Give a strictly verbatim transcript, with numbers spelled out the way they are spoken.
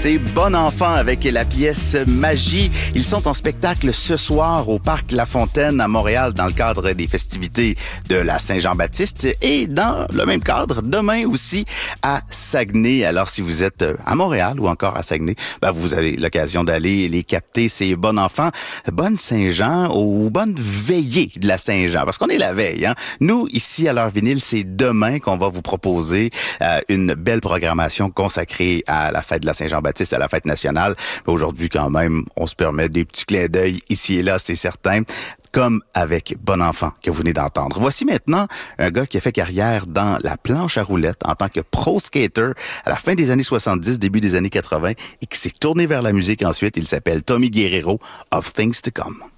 C'est Bon Enfant avec la pièce Magie. Ils sont en spectacle ce soir au Parc La Fontaine à Montréal dans le cadre des festivités de la Saint-Jean-Baptiste et dans le même cadre demain aussi à Saguenay. Alors si vous êtes à Montréal ou encore à Saguenay, ben, vous avez l'occasion d'aller les capter. C'est Bon Enfant, bonne Saint-Jean ou bonne veillée de la Saint-Jean parce qu'on est la veille. Hein? Nous, ici à l'heure vinyle, c'est demain qu'on va vous proposer euh, une belle programmation consacrée à la fête de la Saint-Jean-Baptiste, à la fête nationale. Mais aujourd'hui, quand même, on se permet des petits clins d'œil ici et là, c'est certain, comme avec Bon Enfant que vous venez d'entendre. Voici maintenant un gars qui a fait carrière dans la planche à roulettes en tant que pro skater à la fin des années soixante-dix, début des années quatre-vingts et qui s'est tourné vers la musique ensuite. Il s'appelle Tommy Guerrero, Of Things to Come.